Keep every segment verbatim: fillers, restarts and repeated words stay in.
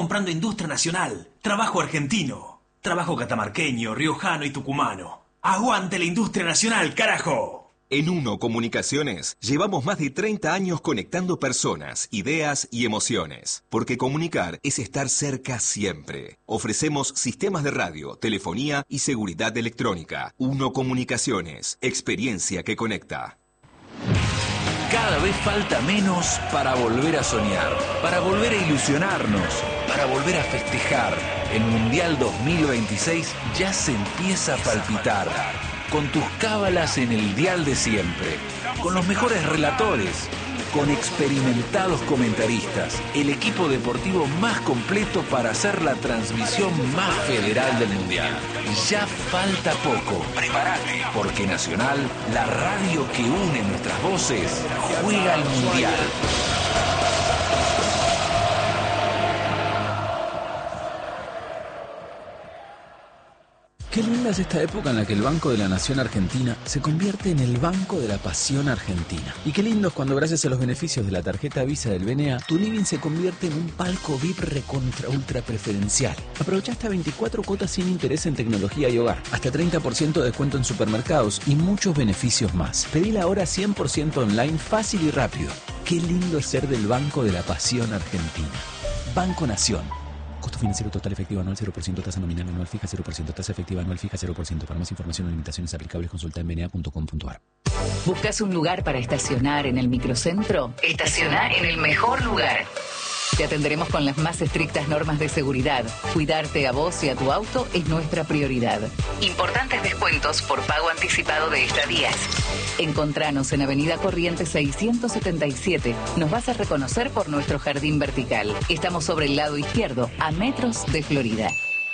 Comprando industria nacional, trabajo argentino, trabajo catamarqueño, riojano y tucumano. ¡Aguante la industria nacional, carajo! En Uno Comunicaciones llevamos más de treinta años conectando personas, ideas y emociones. Porque comunicar es estar cerca siempre. Ofrecemos sistemas de radio, telefonía y seguridad electrónica. Uno Comunicaciones, experiencia que conecta. Cada vez falta menos para volver a soñar, para volver a ilusionarnos, para volver a festejar. El Mundial dos mil veintiséis ya se empieza a palpitar. Con tus cábalas en el dial de siempre, con los mejores relatores, con experimentados comentaristas, el equipo deportivo más completo para hacer la transmisión más federal del Mundial. Ya falta poco. Prepárate, porque Nacional, la radio que une nuestras voces, juega al Mundial. Qué linda es esta época en la que el Banco de la Nación Argentina se convierte en el Banco de la Pasión Argentina. Y qué lindo es cuando, gracias a los beneficios de la tarjeta Visa del B N A, tu living se convierte en un palco V I P recontra ultra preferencial. Aprovecha hasta veinticuatro cuotas sin interés en tecnología y hogar, hasta treinta por ciento de descuento en supermercados y muchos beneficios más. Pedila ahora cien por ciento online, fácil y rápido. Qué lindo es ser del Banco de la Pasión Argentina. Banco Nación. Costo financiero total efectivo anual cero por ciento, tasa nominal anual fija cero por ciento, tasa efectiva anual fija cero por ciento. Para más información o limitaciones aplicables, consulta en b n a punto com punto a r. ¿Buscas un lugar para estacionar en el microcentro? Estaciona en el mejor lugar. Te atenderemos con las más estrictas normas de seguridad. Cuidarte a vos y a tu auto es nuestra prioridad. Importantes descuentos por pago anticipado de estadías. Encontranos en Avenida Corrientes seiscientos setenta y siete. Nos vas a reconocer por nuestro jardín vertical. Estamos sobre el lado izquierdo, a metros de Florida.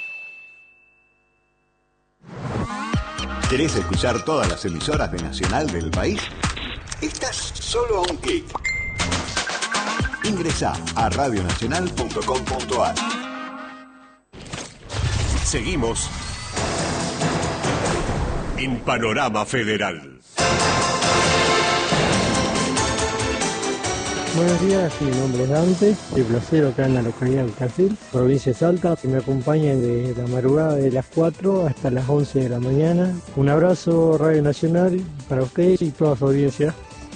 ¿Querés escuchar todas las emisoras de Nacional del país? Estás solo a un clic. Ingresá a radio nacional punto com punto a r. Seguimos en Panorama Federal. Buenos días, mi nombre es Dante, soy placero acá en la localidad de Casil, provincia de Salta, que me acompañan de la madrugada de las cuatro hasta las once de la mañana. Un abrazo, Radio Nacional, para ustedes y toda su audiencia.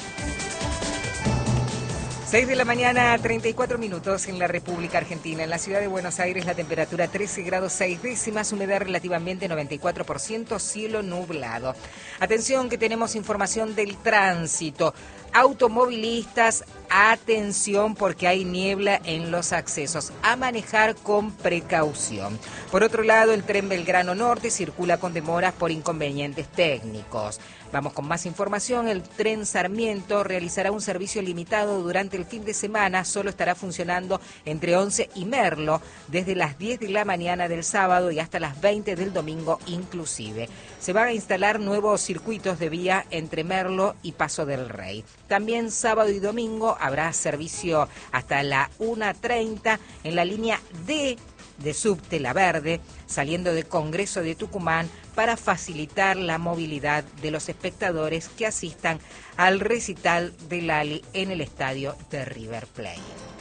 seis de la mañana, treinta y cuatro minutos en la República Argentina. En la ciudad de Buenos Aires la temperatura trece grados seis décimas, humedad relativamente noventa y cuatro por ciento, cielo nublado. Atención que tenemos información del tránsito. Automovilistas, atención porque hay niebla en los accesos. A manejar con precaución. Por otro lado, el tren Belgrano Norte circula con demoras por inconvenientes técnicos. Vamos con más información. El tren Sarmiento realizará un servicio limitado durante el fin de semana. Solo estará funcionando entre Once y Merlo desde las diez de la mañana del sábado y hasta las veinte del domingo inclusive. Se van a instalar nuevos circuitos de vía entre Merlo y Paso del Rey. También sábado y domingo habrá servicio hasta la una treinta en la línea D de Subte La Verde, saliendo del Congreso de Tucumán para facilitar la movilidad de los espectadores que asistan al recital de Lali en el estadio de River Plate.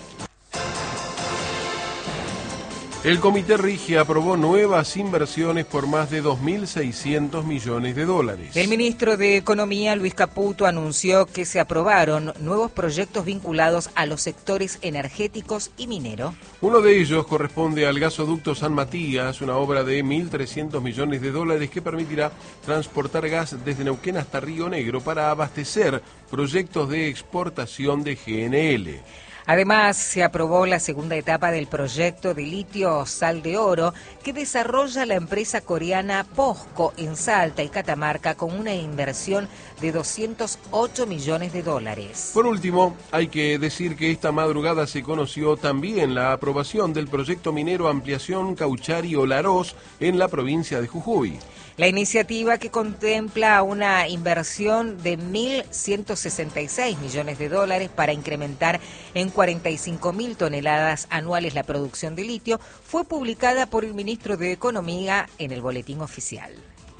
El Comité Rigi aprobó nuevas inversiones por más de dos mil seiscientos millones de dólares. El ministro de Economía, Luis Caputo, anunció que se aprobaron nuevos proyectos vinculados a los sectores energéticos y minero. Uno de ellos corresponde al gasoducto San Matías, una obra de mil trescientos millones de dólares que permitirá transportar gas desde Neuquén hasta Río Negro para abastecer proyectos de exportación de G N L. Además, se aprobó la segunda etapa del proyecto de litio sal de oro que desarrolla la empresa coreana POSCO en Salta y Catamarca con una inversión de doscientos ocho millones de dólares. Por último, hay que decir que esta madrugada se conoció también la aprobación del proyecto minero Ampliación Cauchari-Olaroz en la provincia de Jujuy. La iniciativa, que contempla una inversión de mil ciento sesenta y seis millones de dólares para incrementar en cuarenta y cinco mil toneladas anuales la producción de litio, fue publicada por el ministro de Economía en el Boletín Oficial.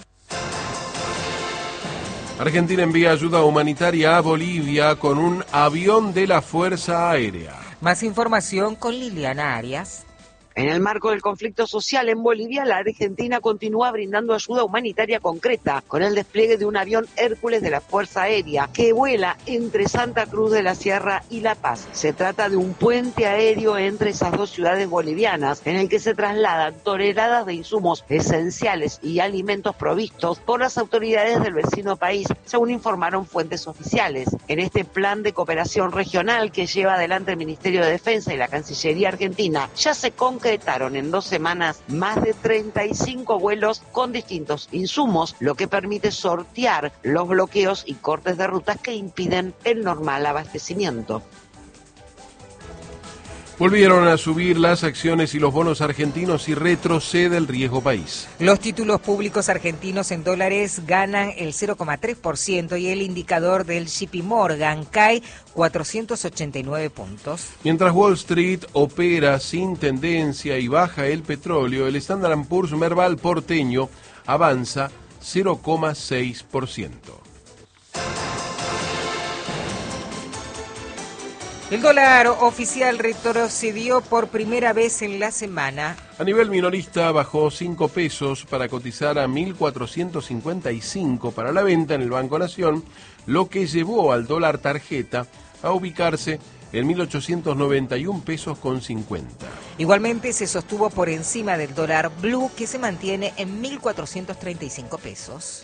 Argentina envía ayuda humanitaria a Bolivia con un avión de la Fuerza Aérea. Más información con Liliana Arias. En el marco del conflicto social en Bolivia, la Argentina continúa brindando ayuda humanitaria concreta con el despliegue de un avión Hércules de la Fuerza Aérea que vuela entre Santa Cruz de la Sierra y La Paz. Se trata de un puente aéreo entre esas dos ciudades bolivianas en el que se trasladan toneladas de insumos esenciales y alimentos provistos por las autoridades del vecino país, según informaron fuentes oficiales. En este plan de cooperación regional que lleva adelante el Ministerio de Defensa y la Cancillería Argentina, ya se concretaron en dos semanas más de treinta y cinco vuelos con distintos insumos, lo que permite sortear los bloqueos y cortes de rutas que impiden el normal abastecimiento. Volvieron a subir las acciones y los bonos argentinos y retrocede el riesgo país. Los títulos públicos argentinos en dólares ganan el cero coma tres por ciento y el indicador del J P Morgan cae cuatrocientos ochenta y nueve puntos. Mientras Wall Street opera sin tendencia y baja el petróleo, el Standard and Poor's Merval porteño avanza cero coma seis por ciento. El dólar oficial retrocedió por primera vez en la semana. A nivel minorista bajó cinco pesos para cotizar a mil cuatrocientos cincuenta y cinco para la venta en el Banco Nación, lo que llevó al dólar tarjeta a ubicarse en mil ochocientos noventa y un pesos con cincuenta. Igualmente se sostuvo por encima del dólar blue, que se mantiene en mil cuatrocientos treinta y cinco pesos.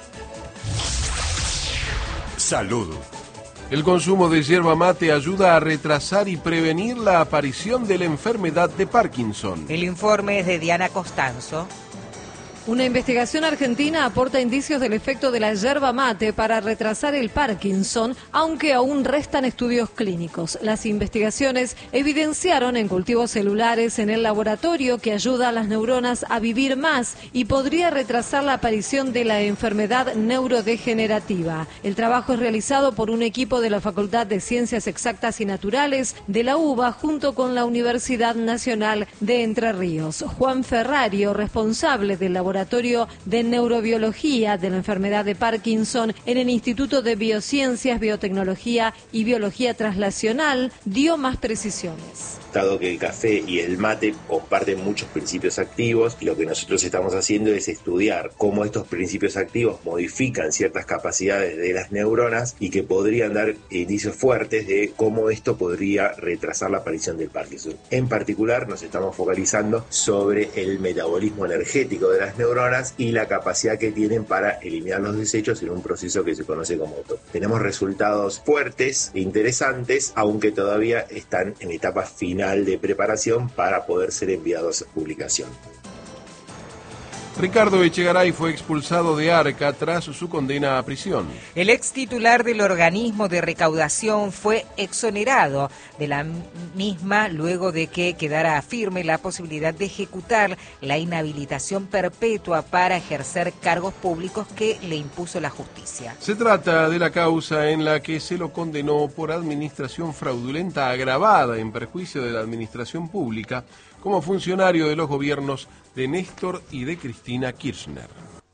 Salud. El consumo de yerba mate ayuda a retrasar y prevenir la aparición de la enfermedad de Parkinson. El informe es de Diana Costanzo. Una investigación argentina aporta indicios del efecto de la yerba mate para retrasar el Parkinson, aunque aún restan estudios clínicos. Las investigaciones evidenciaron en cultivos celulares en el laboratorio que ayuda a las neuronas a vivir más y podría retrasar la aparición de la enfermedad neurodegenerativa. El trabajo es realizado por un equipo de la Facultad de Ciencias Exactas y Naturales de la UBA junto con la Universidad Nacional de Entre Ríos. Juan Ferrario, responsable del laboratorio de Neurobiología de la enfermedad de Parkinson en el Instituto de Biociencias, Biotecnología y Biología Translacional, dio más precisiones. Dado que el café y el mate comparten muchos principios activos, lo que nosotros estamos haciendo es estudiar cómo estos principios activos modifican ciertas capacidades de las neuronas y que podrían dar indicios fuertes de cómo esto podría retrasar la aparición del Parkinson. En particular nos estamos focalizando sobre el metabolismo energético de las neuronas y la capacidad que tienen para eliminar los desechos en un proceso que se conoce como auto. Tenemos resultados fuertes e interesantes, aunque todavía están en etapa final de preparación para poder ser enviados a publicación. Ricardo Echegaray fue expulsado de Arca tras su condena a prisión. El ex titular del organismo de recaudación fue exonerado de la misma luego de que quedara firme la posibilidad de ejecutar la inhabilitación perpetua para ejercer cargos públicos que le impuso la justicia. Se trata de la causa en la que se lo condenó por administración fraudulenta agravada en perjuicio de la administración pública como funcionario de los gobiernos de Néstor y de Cristina Kirchner.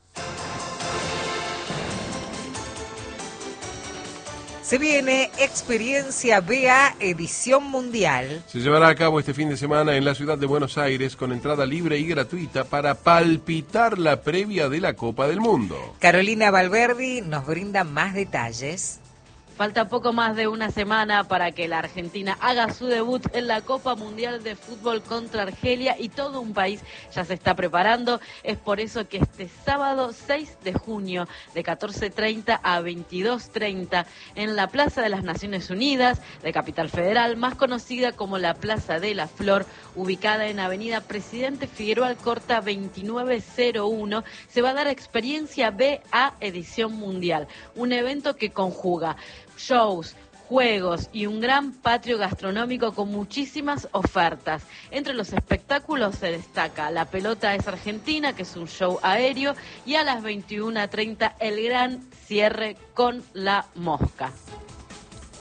Se viene Experiencia B A Edición Mundial. Se llevará a cabo este fin de semana en la ciudad de Buenos Aires con entrada libre y gratuita para palpitar la previa de la Copa del Mundo. Carolina Valverdi nos brinda más detalles. Falta poco más de una semana para que la Argentina haga su debut en la Copa Mundial de Fútbol contra Argelia y todo un país ya se está preparando. Es por eso que este sábado seis de junio de catorce treinta a veintidós treinta en la Plaza de las Naciones Unidas de Capital Federal, más conocida como la Plaza de la Flor, ubicada en Avenida Presidente Figueroa Alcorta veintinueve cero uno, se va a dar Experiencia B A Edición Mundial, un evento que conjuga shows, juegos y un gran patio gastronómico con muchísimas ofertas. Entre los espectáculos se destaca La Pelota es Argentina, que es un show aéreo, y a las veintiuna treinta el gran cierre con La Mosca.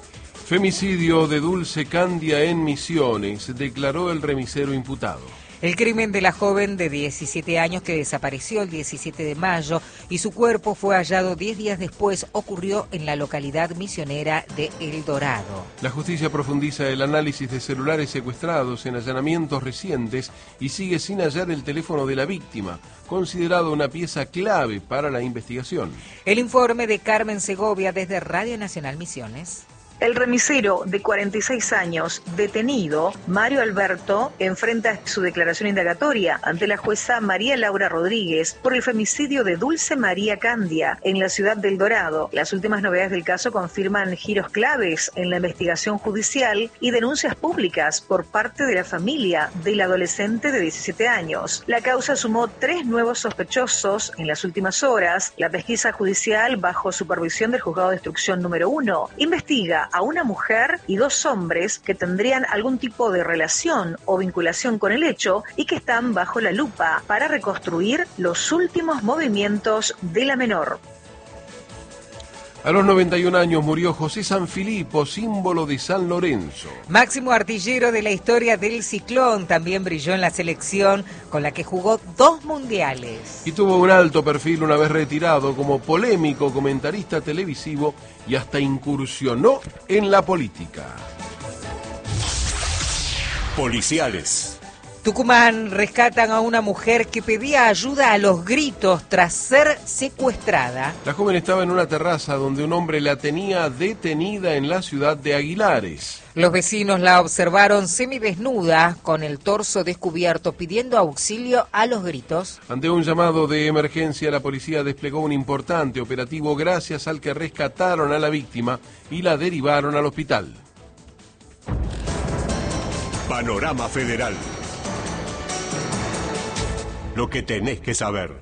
Femicidio de Dulce Candia en Misiones, declaró el remisero imputado. El crimen de la joven de diecisiete años que desapareció el diecisiete de mayo y su cuerpo fue hallado diez días después ocurrió en la localidad misionera de El Dorado. La justicia profundiza el análisis de celulares secuestrados en allanamientos recientes y sigue sin hallar el teléfono de la víctima, considerado una pieza clave para la investigación. El informe de Carmen Segovia desde Radio Nacional Misiones. El remisero de cuarenta y seis años, detenido, Mario Alberto, enfrenta su declaración indagatoria ante la jueza María Laura Rodríguez por el femicidio de Dulce María Candia en la ciudad del Dorado. Las últimas novedades del caso confirman giros claves en la investigación judicial y denuncias públicas por parte de la familia del adolescente de diecisiete años. La causa sumó tres nuevos sospechosos en las últimas horas. La pesquisa judicial, bajo supervisión del juzgado de instrucción número uno, investiga a una mujer y dos hombres que tendrían algún tipo de relación o vinculación con el hecho y que están bajo la lupa para reconstruir los últimos movimientos de la menor. A los noventa y un años murió José Sanfilippo, símbolo de San Lorenzo. Máximo artillero de la historia del Ciclón, también brilló en la selección con la que jugó dos mundiales. Y tuvo un alto perfil una vez retirado como polémico comentarista televisivo y hasta incursionó en la política. Policiales. Tucumán rescatan a una mujer que pedía ayuda a los gritos tras ser secuestrada. La joven estaba en una terraza donde un hombre la tenía detenida en la ciudad de Aguilares. Los vecinos la observaron semidesnuda, con el torso descubierto, pidiendo auxilio a los gritos. Ante un llamado de emergencia, la policía desplegó un importante operativo gracias al que rescataron a la víctima y la derivaron al hospital. Panorama Federal. Lo que tenés que saber.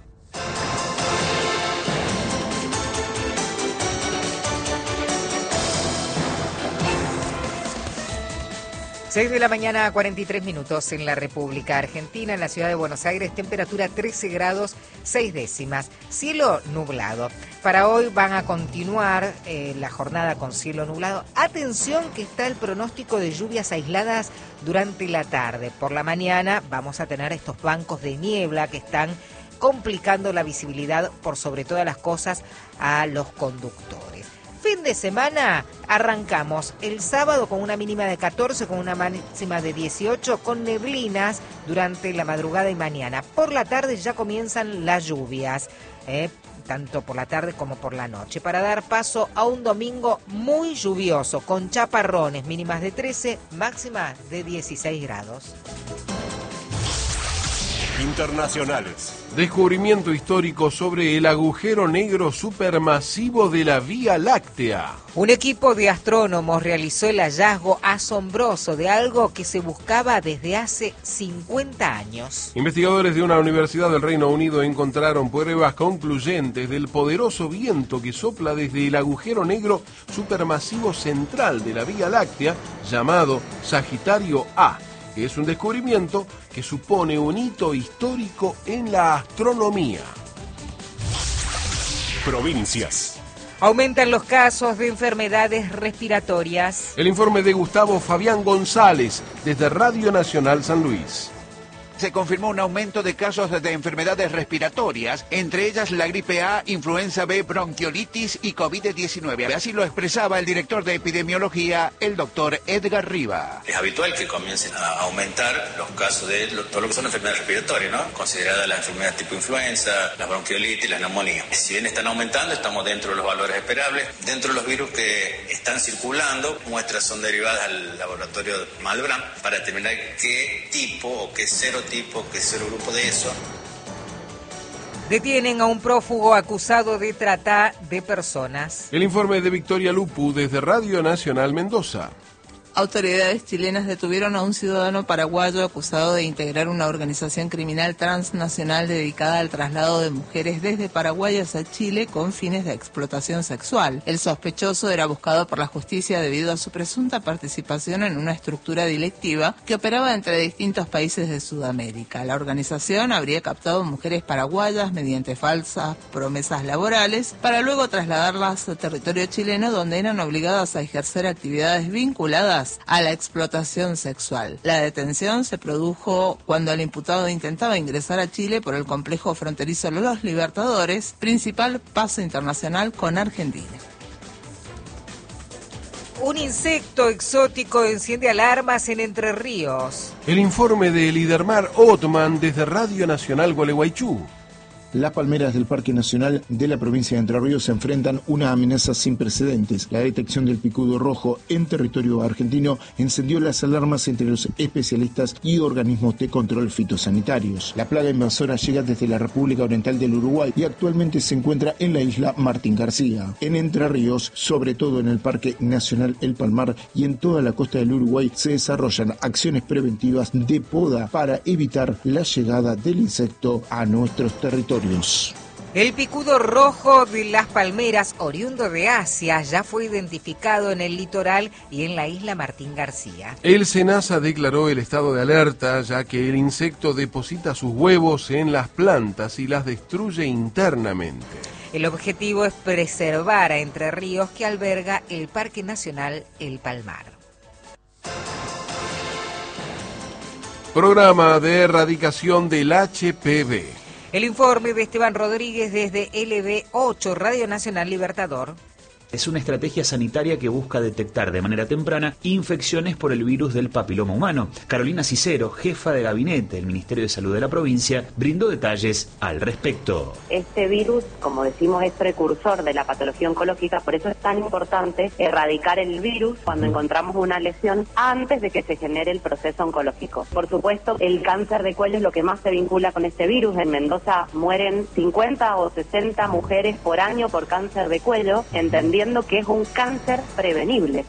seis de la mañana, cuarenta y tres minutos en la República Argentina, en la ciudad de Buenos Aires, temperatura trece grados, seis décimas, cielo nublado. Para hoy van a continuar eh, la jornada con cielo nublado. Atención que está el pronóstico de lluvias aisladas durante la tarde. Por la mañana vamos a tener estos bancos de niebla que están complicando la visibilidad por sobre todas las cosas a los conductores. Fin de semana arrancamos el sábado con una mínima de catorce, con una máxima de dieciocho, con neblinas durante la madrugada y mañana. Por la tarde ya comienzan las lluvias, eh, tanto por la tarde como por la noche, para dar paso a un domingo muy lluvioso, con chaparrones, mínimas de trece, máximas de dieciséis grados. Internacionales. Descubrimiento histórico sobre el agujero negro supermasivo de la Vía Láctea. Un equipo de astrónomos realizó el hallazgo asombroso de algo que se buscaba desde hace cincuenta años. Investigadores de una universidad del Reino Unido encontraron pruebas concluyentes del poderoso viento que sopla desde el agujero negro supermasivo central de la Vía Láctea, llamado Sagitario A. Que es un descubrimiento que supone un hito histórico en la astronomía. Provincias. Aumentan los casos de enfermedades respiratorias. El informe de Gustavo Fabián González, desde Radio Nacional San Luis. Se confirmó un aumento de casos de enfermedades respiratorias, entre ellas la gripe A, influenza B, bronquiolitis y COVID diecinueve. Así lo expresaba el director de epidemiología, el doctor Edgar Riva. Es habitual que comiencen a aumentar los casos de lo, todo lo que son enfermedades respiratorias, ¿no? Consideradas las enfermedades tipo influenza, la bronquiolitis, la neumonía. Si bien están aumentando, estamos dentro de los valores esperables. Dentro de los virus que están circulando, muestras son derivadas al laboratorio Malbrán para determinar qué tipo o qué serotipo tipo, que es el grupo de eso. Detienen a un prófugo acusado de trata de personas. El informe de Victoria Lupu desde Radio Nacional Mendoza. Autoridades chilenas detuvieron a un ciudadano paraguayo acusado de integrar una organización criminal transnacional dedicada al traslado de mujeres desde Paraguay hacia Chile con fines de explotación sexual. El sospechoso era buscado por la justicia debido a su presunta participación en una estructura delictiva que operaba entre distintos países de Sudamérica. La organización habría captado mujeres paraguayas mediante falsas promesas laborales para luego trasladarlas a territorio chileno, donde eran obligadas a ejercer actividades vinculadas a la explotación sexual. La detención se produjo cuando el imputado intentaba ingresar a Chile por el complejo fronterizo Los Libertadores, principal paso internacional con Argentina. Un insecto exótico enciende alarmas en Entre Ríos. El informe de Lidermar Otman desde Radio Nacional Gualeguaychú. Las palmeras del Parque Nacional de la provincia de Entre Ríos se enfrentan una amenaza sin precedentes. La detección del picudo rojo en territorio argentino encendió las alarmas entre los especialistas y organismos de control fitosanitarios. La plaga invasora llega desde la República Oriental del Uruguay y actualmente se encuentra en la isla Martín García. En Entre Ríos, sobre todo en el Parque Nacional El Palmar y en toda la costa del Uruguay, se desarrollan acciones preventivas de poda para evitar la llegada del insecto a nuestros territorios. El picudo rojo de las palmeras, oriundo de Asia, ya fue identificado en el litoral y en la isla Martín García. El SENASA declaró el estado de alerta, ya que el insecto deposita sus huevos en las plantas y las destruye internamente. El objetivo es preservar a Entre Ríos, que alberga el Parque Nacional El Palmar. Programa de erradicación del H P V. El informe de Esteban Rodríguez desde L B ocho, Radio Nacional Libertador. Es una estrategia sanitaria que busca detectar de manera temprana infecciones por el virus del papiloma humano. Carolina Cicero, jefa de gabinete del Ministerio de Salud de la provincia, brindó detalles al respecto. Este virus, como decimos, es precursor de la patología oncológica, por eso es tan importante erradicar el virus cuando encontramos una lesión antes de que se genere el proceso oncológico. Por supuesto, el cáncer de cuello es lo que más se vincula con este virus. En Mendoza mueren cincuenta o sesenta mujeres por año por cáncer de cuello, entendiendo que es un cáncer prevenible.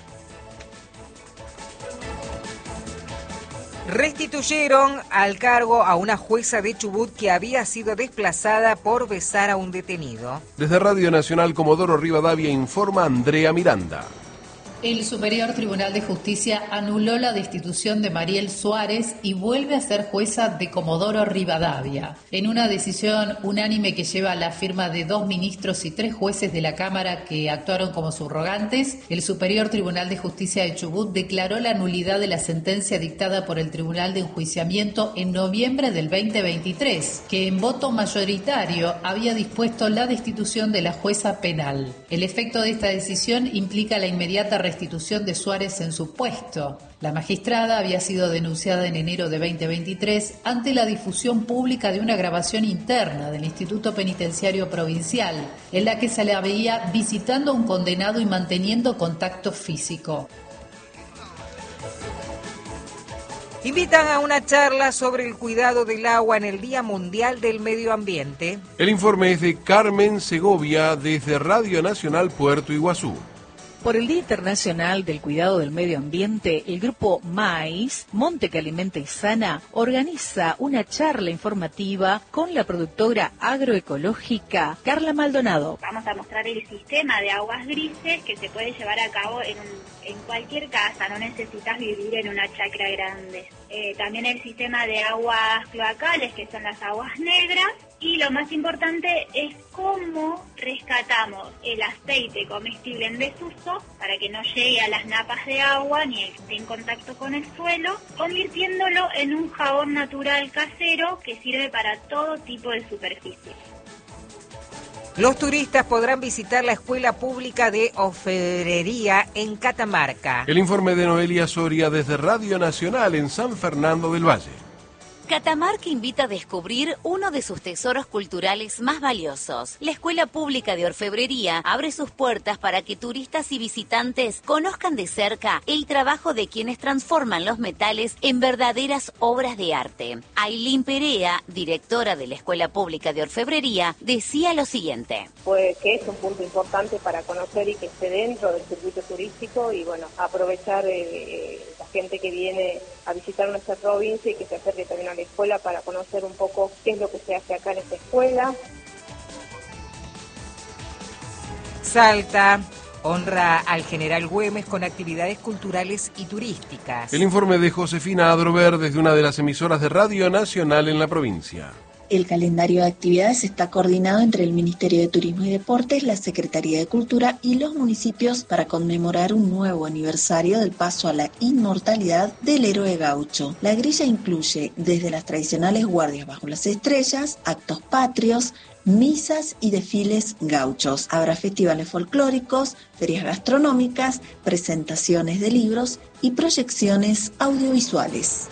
Restituyeron al cargo a una jueza de Chubut que había sido desplazada por besar a un detenido. Desde Radio Nacional Comodoro Rivadavia informa Andrea Miranda. El Superior Tribunal de Justicia anuló la destitución de Mariel Suárez y vuelve a ser jueza de Comodoro Rivadavia. En una decisión unánime que lleva la firma de dos ministros y tres jueces de la Cámara que actuaron como subrogantes, el Superior Tribunal de Justicia de Chubut declaró la nulidad de la sentencia dictada por el Tribunal de Enjuiciamiento en noviembre del veinte veintitrés, que en voto mayoritario había dispuesto la destitución de la jueza penal. El efecto de esta decisión implica la inmediata restitución de Suárez en su puesto. La magistrada había sido denunciada en enero de veinte veintitrés ante la difusión pública de una grabación interna del Instituto Penitenciario Provincial, en la que se la veía visitando a un condenado y manteniendo contacto físico. Invitan a una charla sobre el cuidado del agua en el Día Mundial del Medio Ambiente. El informe es de Carmen Segovia desde Radio Nacional Puerto Iguazú. Por el Día Internacional del Cuidado del Medio Ambiente, el grupo MAIS, Monte que Alimenta y Sana, organiza una charla informativa con la productora agroecológica Carla Maldonado. Vamos a mostrar el sistema de aguas grises que se puede llevar a cabo en, un, en cualquier casa, no necesitas vivir en una chacra grande. Eh, también el sistema de aguas cloacales, que son las aguas negras. Y lo más importante es cómo rescatamos el aceite comestible en desuso para que no llegue a las napas de agua ni esté en contacto con el suelo, convirtiéndolo en un jabón natural casero que sirve para todo tipo de superficie. Los turistas podrán visitar la Escuela Pública de Orfebrería en Catamarca. El informe de Noelia Soria desde Radio Nacional en San Fernando del Valle. Catamarca invita a descubrir uno de sus tesoros culturales más valiosos. La Escuela Pública de Orfebrería abre sus puertas para que turistas y visitantes conozcan de cerca el trabajo de quienes transforman los metales en verdaderas obras de arte. Ailín Perea, directora de la Escuela Pública de Orfebrería, decía lo siguiente. Pues que es un punto importante para conocer y que esté dentro del circuito turístico y bueno, aprovechar eh, la gente que viene a visitar nuestra provincia y que se acerque también a la escuela para conocer un poco qué es lo que se hace acá en esta escuela. Salta honra al general Güemes con actividades culturales y turísticas. El informe de Josefina Adrover desde una de las emisoras de Radio Nacional en la provincia. El calendario de actividades está coordinado entre el Ministerio de Turismo y Deportes, la Secretaría de Cultura y los municipios para conmemorar un nuevo aniversario del paso a la inmortalidad del héroe gaucho. La grilla incluye desde las tradicionales guardias bajo las estrellas, actos patrios, misas y desfiles gauchos. Habrá festivales folclóricos, ferias gastronómicas, presentaciones de libros y proyecciones audiovisuales.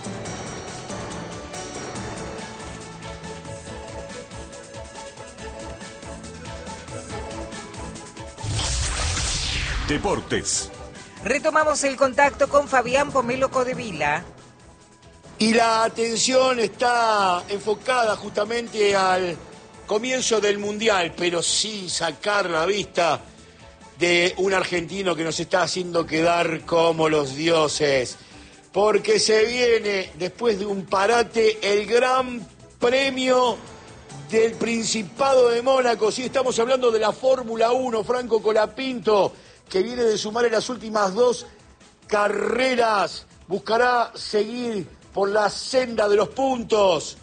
Deportes. Retomamos el contacto con Fabián Pomelo Codevila. Y la atención está enfocada justamente al comienzo del Mundial, pero sin sacar la vista de un argentino que nos está haciendo quedar como los dioses. Porque se viene, después de un parate, el Gran Premio del Principado de Mónaco. Sí, estamos hablando de la Fórmula uno, Franco Colapinto, que viene de sumar en las últimas dos carreras. Buscará seguir por la senda de los puntos.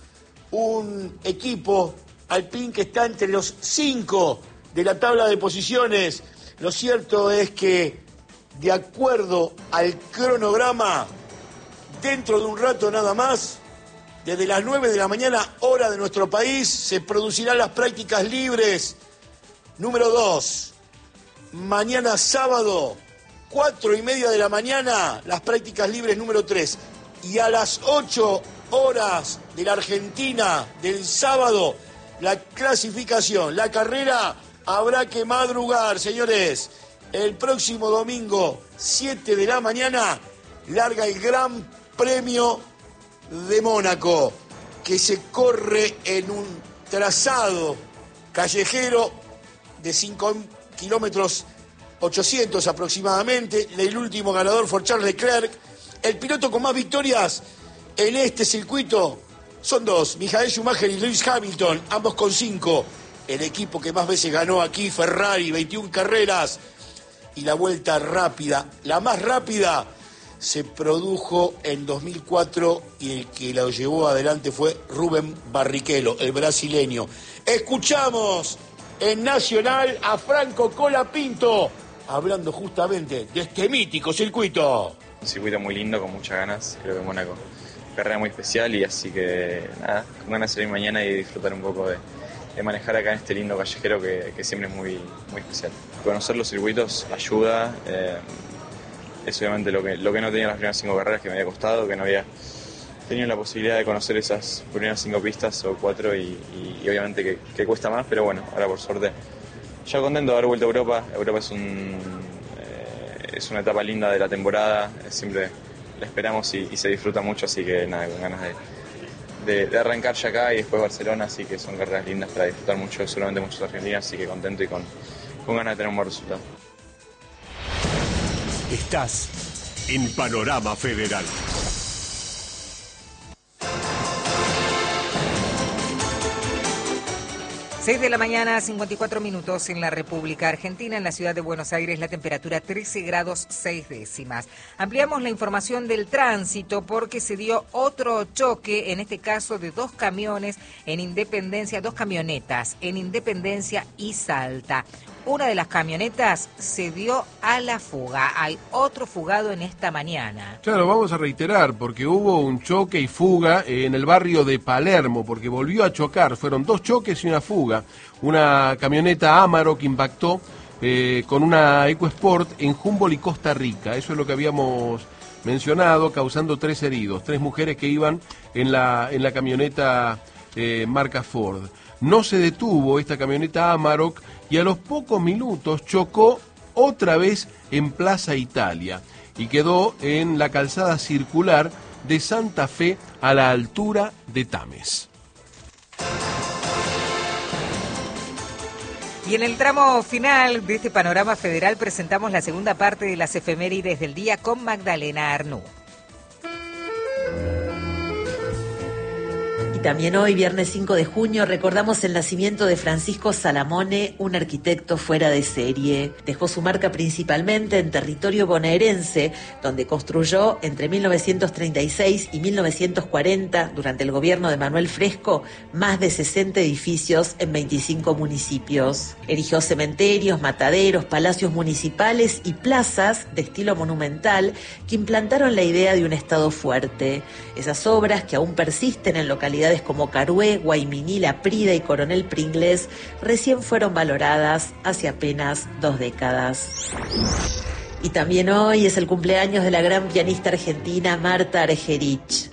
Un equipo Alpine que está entre los cinco de la tabla de posiciones. Lo cierto es que, de acuerdo al cronograma, dentro de un rato nada más, desde las nueve de la mañana, hora de nuestro país, se producirán las prácticas libres número dos. Mañana sábado, cuatro y media de la mañana, las prácticas libres número tres. Y a las ocho horas de la Argentina del sábado, la clasificación, la carrera, habrá que madrugar, señores. El próximo domingo, siete de la mañana, larga el Gran Premio de Mónaco, que se corre en un trazado callejero de cinco kilómetros ochocientos aproximadamente. El último ganador fue Charles Leclerc. El piloto con más victorias en este circuito son dos, Michael Schumacher y Lewis Hamilton, ambos con cinco. El equipo que más veces ganó aquí, Ferrari, veintiuna carreras. Y la vuelta rápida, la más rápida, se produjo en dos mil cuatro y el que la llevó adelante fue Rubén Barrichello, el brasileño. Escuchamos en Nacional a Franco Colapinto, hablando justamente de este mítico circuito. Un circuito muy lindo, con muchas ganas, creo que Mónaco. Carrera muy especial y así que nada, con ganas de salir mañana y disfrutar un poco de, de manejar acá en este lindo callejero que, que siempre es muy, muy especial. Conocer los circuitos ayuda, eh, es obviamente lo que, lo que no tenía las primeras cinco carreras, que me había costado, que no había tenido la posibilidad de conocer esas primeras cinco pistas o cuatro y, y, y obviamente que, que cuesta más, pero bueno, ahora por suerte ya contento de haber vuelto a Europa. Europa es, un, eh, es una etapa linda de la temporada, siempre la esperamos y, y se disfruta mucho, así que nada, con ganas de, de, de arrancar ya acá y después Barcelona, así que son carreras lindas para disfrutar mucho, seguramente muchos argentinos, así que contento y con, con ganas de tener un buen resultado. Estás en Panorama Federal. seis de la mañana, cincuenta y cuatro minutos en la República Argentina. En la ciudad de Buenos Aires, la temperatura trece grados seis décimas. Ampliamos la información del tránsito porque se dio otro choque, en este caso de dos camiones en Independencia, dos camionetas en Independencia y Salta. Una de las camionetas se dio a la fuga. Hay otro fugado en esta mañana. Claro, vamos a reiterar, porque hubo un choque y fuga en el barrio de Palermo, porque volvió a chocar. Fueron dos choques y una fuga. Una camioneta Amaro que impactó eh, con una EcoSport en Humboldt y Costa Rica. Eso es lo que habíamos mencionado, causando tres heridos, tres mujeres que iban en la, en la camioneta eh, marca Ford. No se detuvo esta camioneta Amarok y a los pocos minutos chocó otra vez en Plaza Italia y quedó en la calzada circular de Santa Fe a la altura de Tames. Y en el tramo final de este panorama federal presentamos la segunda parte de las efemérides del día con Magdalena Arnú. Y también hoy, viernes cinco de junio, recordamos el nacimiento de Francisco Salamone, un arquitecto fuera de serie. Dejó su marca principalmente en territorio bonaerense, donde construyó entre mil novecientos treinta y seis y mil novecientos cuarenta, durante el gobierno de Manuel Fresco, más de sesenta edificios en veinticinco municipios. Erigió cementerios, mataderos, palacios municipales y plazas de estilo monumental que implantaron la idea de un Estado fuerte. Esas obras, que aún persisten en localidades como Carué, Guayminí, La Prida y Coronel Pringles, recién fueron valoradas hace apenas dos décadas. Y también hoy es el cumpleaños de la gran pianista argentina Marta Argerich.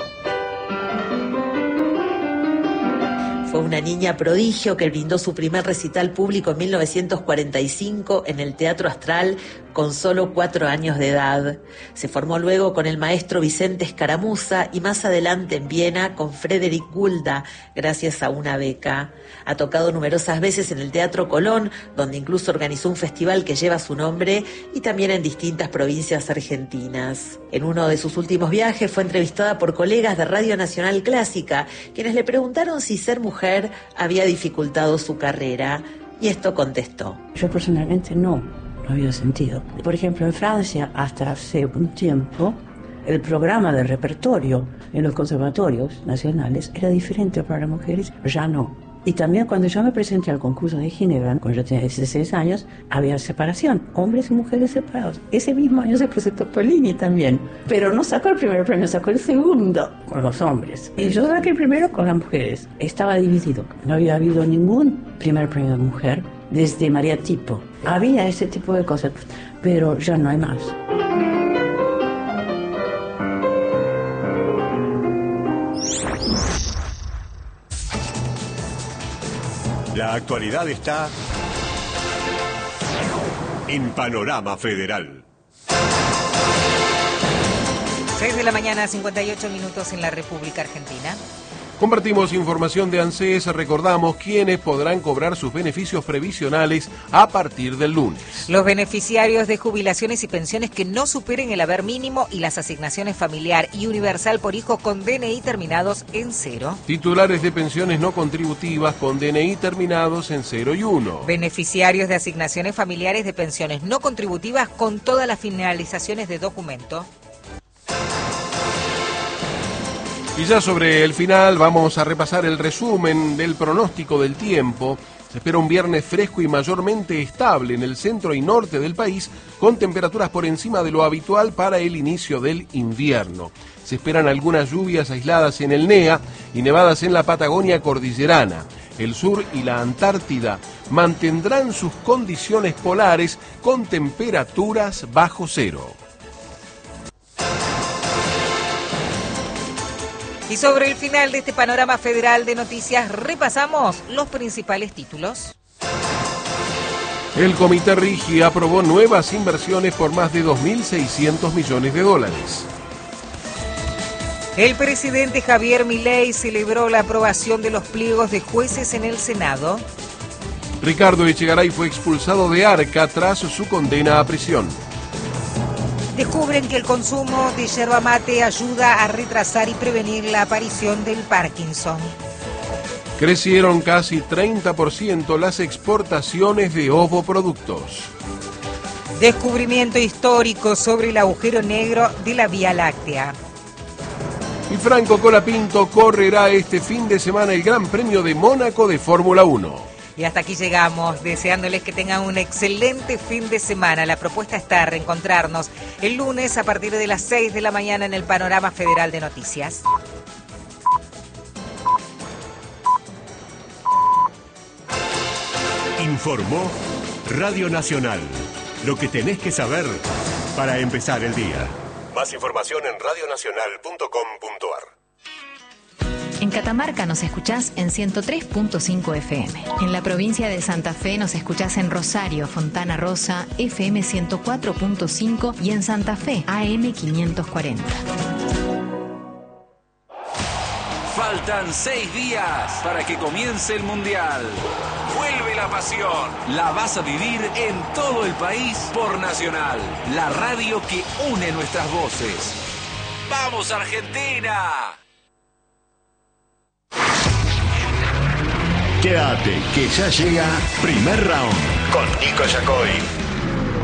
Fue una niña prodigio que brindó su primer recital público en mil novecientos cuarenta y cinco en el Teatro Astral con solo cuatro años de edad. Se formó luego con el maestro Vicente Escaramuza y más adelante en Viena con Frederick Gulda, gracias a una beca. Ha tocado numerosas veces en el Teatro Colón, donde incluso organizó un festival que lleva su nombre, y también en distintas provincias argentinas. En uno de sus últimos viajes fue entrevistada por colegas de Radio Nacional Clásica, quienes le preguntaron si ser mujer había dificultado su carrera, y esto contestó. Yo personalmente no. No había sentido. Por ejemplo, en Francia, hasta hace un tiempo, el programa de repertorio en los conservatorios nacionales era diferente para las mujeres, ya no. Y también cuando yo me presenté al concurso de Ginebra, cuando yo tenía dieciséis años, había separación, hombres y mujeres separados. Ese mismo año se presentó Polini también, pero no sacó el primer premio, sacó el segundo con los hombres. Y yo saqué el primero con las mujeres. Estaba dividido, no había habido ningún primer premio de mujer desde María Tipo. Había ese tipo de cosas, pero ya no hay más. La actualidad está en Panorama Federal. seis de la mañana, cincuenta y ocho minutos en la República Argentina. Compartimos información de ANSES, recordamos quiénes podrán cobrar sus beneficios previsionales a partir del lunes. Los beneficiarios de jubilaciones y pensiones que no superen el haber mínimo y las asignaciones familiar y universal por hijo con D N I terminados en cero. Titulares de pensiones no contributivas con D N I terminados en cero y uno. Beneficiarios de asignaciones familiares de pensiones no contributivas con todas las finalizaciones de documento. Y ya sobre el final vamos a repasar el resumen del pronóstico del tiempo. Se espera un viernes fresco y mayormente estable en el centro y norte del país, con temperaturas por encima de lo habitual para el inicio del invierno. Se esperan algunas lluvias aisladas en el NEA y nevadas en la Patagonia cordillerana. El sur y la Antártida mantendrán sus condiciones polares con temperaturas bajo cero. Y sobre el final de este panorama federal de noticias, repasamos los principales títulos. El Comité Rigi aprobó nuevas inversiones por más de dos mil seiscientos millones de dólares. El presidente Javier Milei celebró la aprobación de los pliegos de jueces en el Senado. Ricardo Echegaray fue expulsado de Arca tras su condena a prisión. Descubren que el consumo de yerba mate ayuda a retrasar y prevenir la aparición del Parkinson. Crecieron casi treinta por ciento las exportaciones de ovoproductos. Descubrimiento histórico sobre el agujero negro de la Vía Láctea. Y Franco Colapinto correrá este fin de semana el Gran Premio de Mónaco de Fórmula uno. Y hasta aquí llegamos, deseándoles que tengan un excelente fin de semana. La propuesta está reencontrarnos el lunes a partir de las seis de la mañana en el Panorama Federal de Noticias. Informó Radio Nacional. Lo que tenés que saber para empezar el día. Más información en radio nacional punto com punto a r. En Catamarca nos escuchás en ciento tres punto cinco F M. En la provincia de Santa Fe nos escuchás en Rosario, Fontana Rosa, F M ciento cuatro punto cinco y en Santa Fe, A M quinientos cuarenta. Faltan seis días para que comience el Mundial. Vuelve la pasión. La vas a vivir en todo el país por Nacional, la radio que une nuestras voces. ¡Vamos, Argentina! Quédate, que ya llega Primer Round con Nico Yacoy.